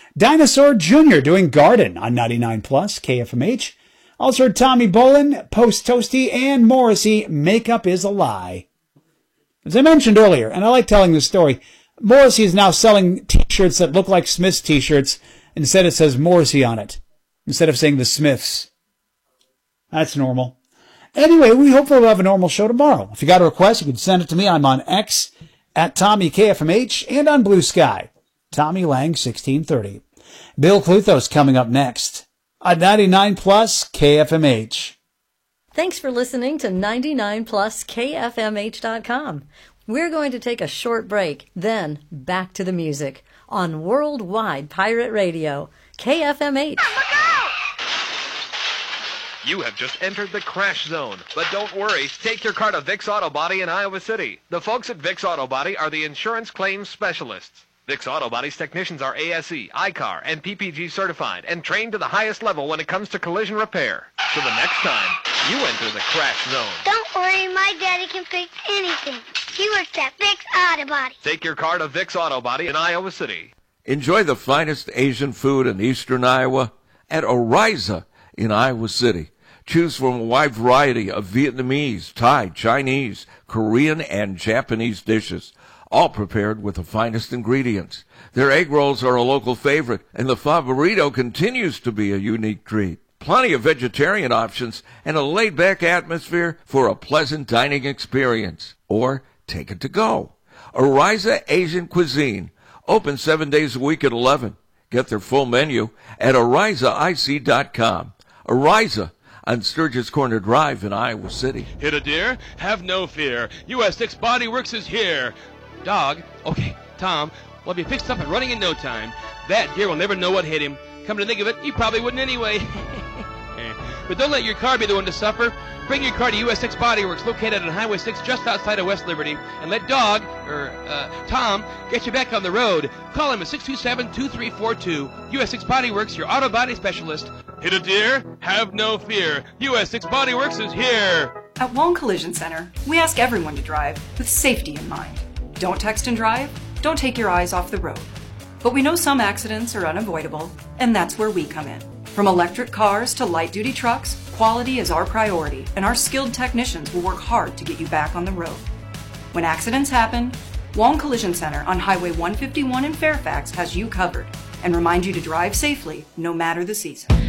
Dinosaur Jr. doing Garden on 99 Plus KFMH. Also heard Tommy Bolin, Post Toasty, and Morrissey, Makeup is a Lie. As I mentioned earlier, and I like telling this story, Morrissey is now selling t-shirts that look like Smiths t-shirts. Instead it says Morrissey on it, instead of saying the Smiths. That's normal. Anyway, we hopefully will have a normal show tomorrow. If you got a request, you can send it to me. I'm on X at TommyKFMH and on Blue Sky, Tommy Lang 1630. Bill Cluthos coming up next at 99 Plus KFMH. Thanks for listening to 99 Plus KFMH.com. We're going to take a short break, then back to the music on Worldwide Pirate Radio, KFMH. You have just entered the crash zone. But don't worry, take your car to Vic's Auto Body in Iowa City. The folks at Vic's Auto Body are the insurance claims specialists. Vic's Auto Body's technicians are ASE, ICAR, and PPG certified and trained to the highest level when it comes to collision repair. So the next time, you enter the crash zone. Don't worry, my daddy can fix anything. He works at Vic's Auto Body. Take your car to Vic's Auto Body in Iowa City. Enjoy the finest Asian food in eastern Iowa at Oriza in Iowa City. Choose from a wide variety of Vietnamese, Thai, Chinese, Korean, and Japanese dishes, all prepared with the finest ingredients. Their egg rolls are a local favorite, and the pho burrito continues to be a unique treat. Plenty of vegetarian options and a laid-back atmosphere for a pleasant dining experience. Or take it to go. Oriza Asian Cuisine, open 7 days a week at 11. Get their full menu at OrizaIC.com. Oriza on Sturgis Corner Drive in Iowa City. Hit a deer? Have no fear. US 6 Body Works is here. Dog? Okay, Tom, we'll be fixed up and running in no time. That deer will never know what hit him. Come to think of it, you probably wouldn't anyway. But don't let your car be the one to suffer. Bring your car to US 6 Body Works, located on Highway 6 just outside of West Liberty, and let Tom, get you back on the road. Call him at 627-2342. US 6 Body Works, your auto body specialist. Hit a deer? Have no fear. US 6 Body Works is here. At Wong Collision Center, we ask everyone to drive with safety in mind. Don't text and drive. Don't take your eyes off the road. But we know some accidents are unavoidable, and that's where we come in. From electric cars to light-duty trucks, quality is our priority, and our skilled technicians will work hard to get you back on the road. When accidents happen, Wong Collision Center on Highway 151 in Fairfax has you covered and remind you to drive safely no matter the season.